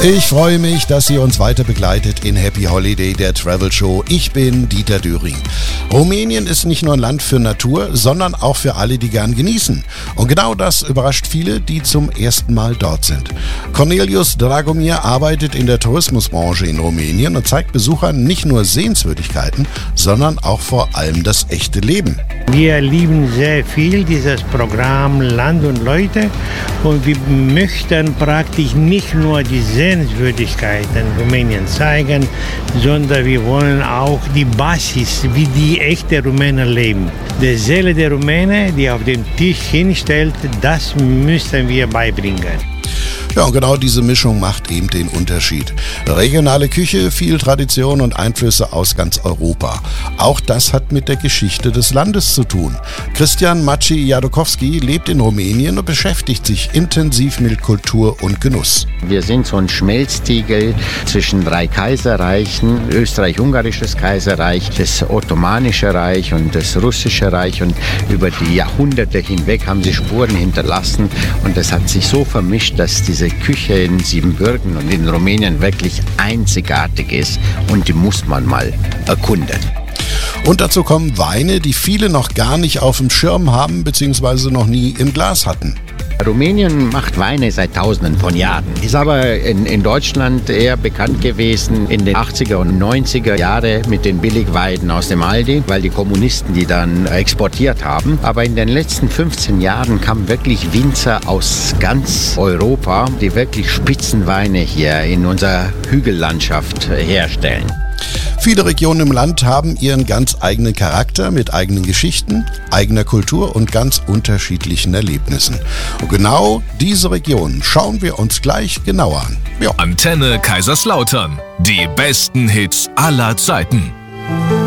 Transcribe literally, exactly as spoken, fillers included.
Ich freue mich, dass ihr uns weiter begleitet in Happy Holiday, der Travel Show. Ich bin Dieter Döring. Rumänien ist nicht nur ein Land für Natur, sondern auch für alle, die gern genießen. Und genau das überrascht viele, die zum ersten Mal dort sind. Cornelius Dragomir arbeitet in der Tourismusbranche in Rumänien und zeigt Besuchern nicht nur Sehenswürdigkeiten, sondern auch vor allem das echte Leben. Wir lieben sehr viel dieses Programm Land und Leute und wir möchten praktisch nicht nur die Sehenswürdigkeiten Rumänien zeigen, sondern wir wollen auch die Basis, wie die echten Rumänen leben. Die Seele der Rumänen, die auf dem Tisch hinstellt, das müssen wir beibringen. Ja, und genau diese Mischung macht eben den Unterschied. Regionale Küche, viel Tradition und Einflüsse aus ganz Europa. Auch das hat mit der Geschichte des Landes zu tun. Christian Maciej-Jadokowski lebt in Rumänien und beschäftigt sich intensiv mit Kultur und Genuss. Wir sind so ein Schmelztiegel zwischen drei Kaiserreichen, Österreich-Ungarisches Kaiserreich, das Ottomanische Reich und das Russische Reich. Und über die Jahrhunderte hinweg haben sie Spuren hinterlassen. Und das hat sich so vermischt, dass diese Küche in Siebenbürgen und in Rumänien wirklich einzigartig ist und die muss man mal erkunden. Und dazu kommen Weine, die viele noch gar nicht auf dem Schirm haben bzw. noch nie im Glas hatten. Rumänien macht Weine seit Tausenden von Jahren. Ist aber in, in Deutschland eher bekannt gewesen in den achtziger und neunziger Jahren mit den Billigweinen aus dem Aldi, weil die Kommunisten die dann exportiert haben. Aber in den letzten fünfzehn Jahren kamen wirklich Winzer aus ganz Europa, die wirklich Spitzenweine hier in unserer Hügellandschaft herstellen. Viele Regionen im Land haben ihren ganz eigenen Charakter mit eigenen Geschichten, eigener Kultur und ganz unterschiedlichen Erlebnissen. Und genau diese Regionen schauen wir uns gleich genauer an. Ja. Antenne Kaiserslautern. Die besten Hits aller Zeiten.